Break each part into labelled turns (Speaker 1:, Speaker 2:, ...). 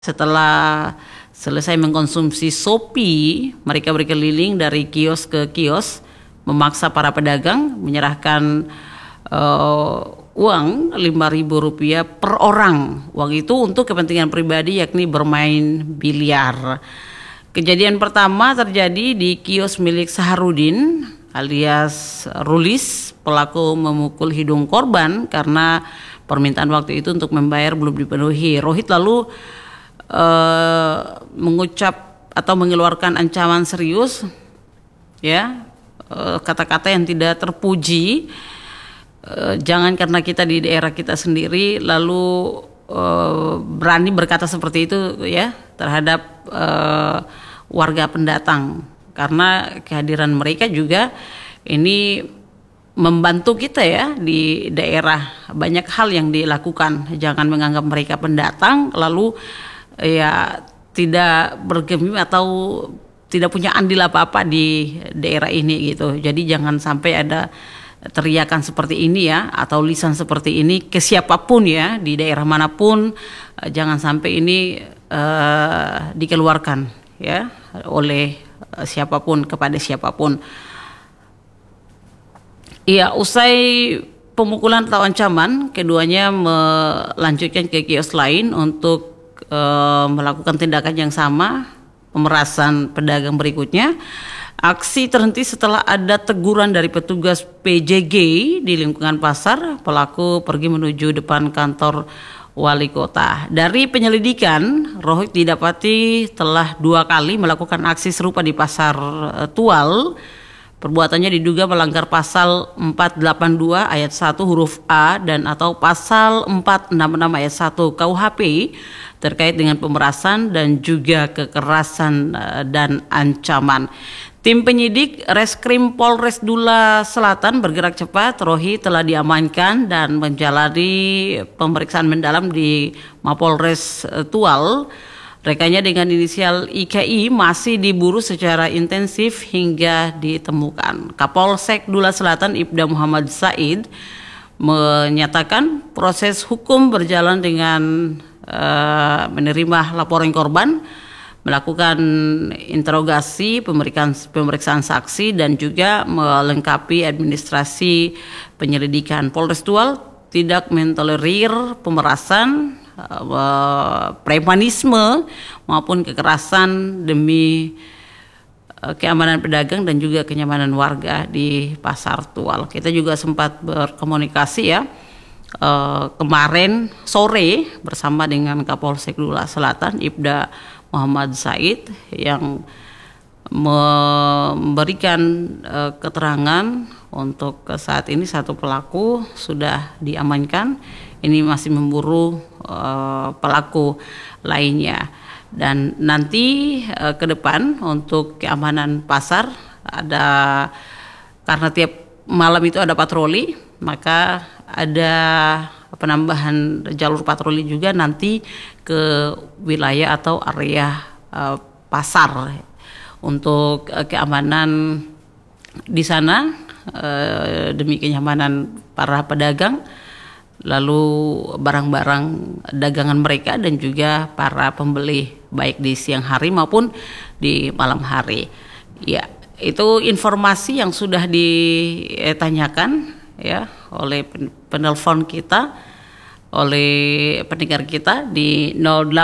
Speaker 1: Setelah selesai mengkonsumsi Shopee, mereka berkeliling dari kios ke kios, memaksa para pedagang menyerahkan uang Rp5.000 per orang. Uang itu untuk kepentingan pribadi, yakni bermain biliar. Kejadian pertama terjadi di kios milik Saharudin alias Rulis. Pelaku memukul hidung korban karena permintaan waktu itu untuk membayar belum dipenuhi. Rohit lalu mengucap atau mengeluarkan ancaman serius, ya, kata-kata yang tidak terpuji. Jangan karena kita di daerah kita sendiri lalu berani berkata seperti itu, ya, terhadap warga pendatang, karena kehadiran mereka juga ini membantu kita, ya, di daerah. Banyak hal yang dilakukan. Jangan menganggap mereka pendatang lalu ya tidak bergeming atau tidak punya andil apa-apa di daerah ini gitu. Jadi jangan sampai ada teriakan seperti ini, ya, atau lisan seperti ini ke siapapun, ya, di daerah manapun. Jangan sampai ini dikeluarkan, ya, oleh siapapun kepada siapapun. Iya, usai pemukulan atau ancaman, keduanya melanjutkan ke kios lain untuk melakukan tindakan yang sama, pemerasan pedagang berikutnya. Aksi terhenti setelah ada teguran dari petugas PJG di lingkungan pasar. Pelaku pergi menuju depan kantor wali kota. Dari penyelidikan, Rohit didapati telah 2 kali melakukan aksi serupa di pasar Tual. Perbuatannya diduga melanggar pasal 482 ayat 1 huruf A dan atau pasal 466 ayat 1 KUHP terkait dengan pemerasan dan juga kekerasan dan ancaman. Tim penyidik Reskrim Polres Dula Selatan bergerak cepat. Rohit telah diamankan dan menjalani pemeriksaan mendalam di Mapolres Tual. Rekannya dengan inisial IKI masih diburu secara intensif hingga ditemukan. Kapolsek Dula Selatan Ibda Muhammad Said menyatakan proses hukum berjalan dengan menerima laporan korban, melakukan interogasi, pemeriksaan saksi, dan juga melengkapi administrasi penyelidikan. Polres Tual tidak mentolerir pemerasan, premanisme maupun kekerasan demi keamanan pedagang dan juga kenyamanan warga di pasar Tual. Kita juga sempat berkomunikasi, ya, kemarin sore bersama dengan Kapolsek Dula Selatan Ibda Muhammad Said yang memberikan keterangan untuk saat ini 1 pelaku sudah diamankan. Ini masih memburu pelaku lainnya. Dan nanti ke depan untuk keamanan pasar ada, karena tiap malam itu ada patroli, maka ada penambahan jalur patroli juga nanti ke wilayah atau area pasar untuk keamanan di sana, demi kenyamanan para pedagang, lalu barang-barang dagangan mereka dan juga para pembeli baik di siang hari maupun di malam hari. Ya, itu informasi yang sudah ditanyakan, ya, oleh penelpon kita, oleh pendengar kita di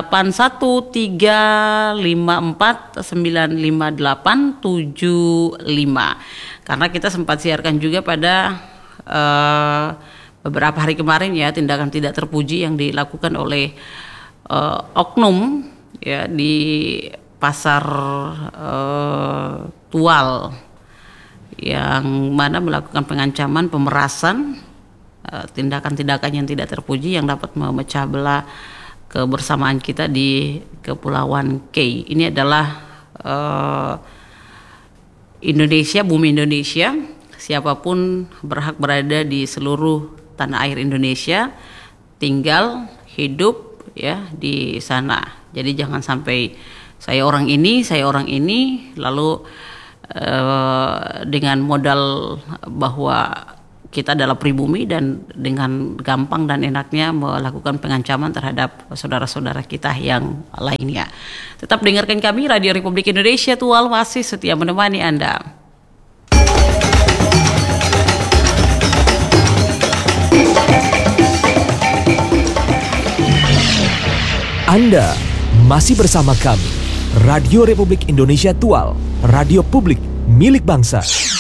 Speaker 1: 0813549585. Karena kita sempat siarkan juga pada beberapa hari kemarin, ya, tindakan tidak terpuji yang dilakukan oleh oknum, ya, di pasar Tual, yang mana melakukan pengancaman, pemerasan, tindakan-tindakan yang tidak terpuji yang dapat memecah belah kebersamaan kita di Kepulauan K. Ini adalah Indonesia, bumi Indonesia. Siapapun berhak berada di seluruh tanah air Indonesia, tinggal, hidup, ya, di sana. Jadi jangan sampai saya orang ini lalu dengan modal bahwa kita adalah pribumi dan dengan gampang dan enaknya melakukan pengancaman terhadap saudara-saudara kita yang lainnya. Tetap dengarkan kami, Radio Republik Indonesia Tual masih setia menemani Anda.
Speaker 2: Anda masih bersama kami, Radio Republik Indonesia Tual, radio publik milik bangsa.